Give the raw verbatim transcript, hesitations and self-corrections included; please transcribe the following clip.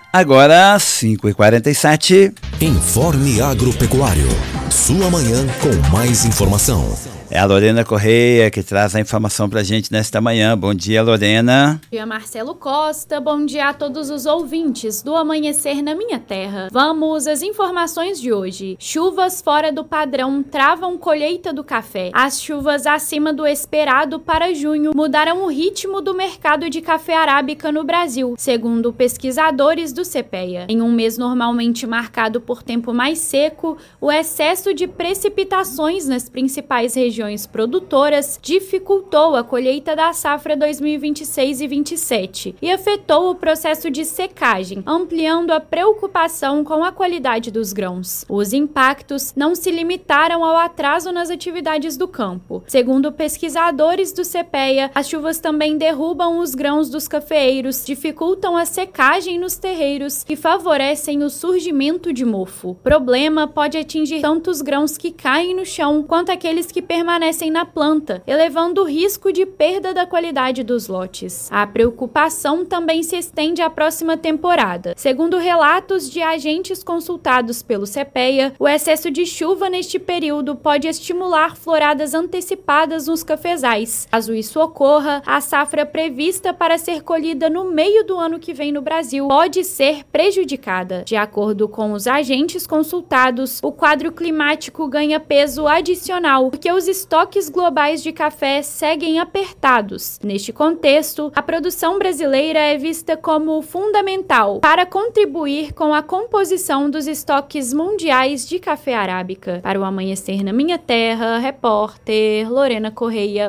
Agora, cinco e quarenta e sete. Informe Agropecuário. Sua manhã com mais informação. É a Lorena Correia que traz a informação pra gente nesta manhã. Bom dia, Lorena. Bom dia, Marcelo Costa. Bom dia a todos os ouvintes do Amanhecer na Minha Terra. Vamos às informações de hoje. Chuvas fora do padrão travam colheita do café. As chuvas acima do esperado para junho mudaram o ritmo do mercado de café arábica no Brasil, segundo pesquisadores do CEPEA. Em um mês normalmente marcado por tempo mais seco, o excesso de precipitações nas principais regiões produtoras dificultou a colheita da safra dois mil e vinte e seis e vinte e sete e afetou o processo de secagem, ampliando a preocupação com a qualidade dos grãos. Os impactos não se limitaram ao atraso nas atividades do campo. Segundo pesquisadores do CEPEA, as chuvas também derrubam os grãos dos cafeeiros, dificultam a secagem nos terreiros e favorecem o surgimento de mofo. O problema pode atingir tanto os grãos que caem no chão quanto aqueles que permanecem permanecem na planta, elevando o risco de perda da qualidade dos lotes. A preocupação também se estende à próxima temporada. Segundo relatos de agentes consultados pelo CEPEA, o excesso de chuva neste período pode estimular floradas antecipadas nos cafezais. Caso isso ocorra, a safra prevista para ser colhida no meio do ano que vem no Brasil pode ser prejudicada. De acordo com os agentes consultados, o quadro climático ganha peso adicional, porque os estoques globais de café seguem apertados. Neste contexto, a produção brasileira é vista como fundamental para contribuir com a composição dos estoques mundiais de café arábica. Para o Amanhecer na Minha Terra, repórter Lorena Correia.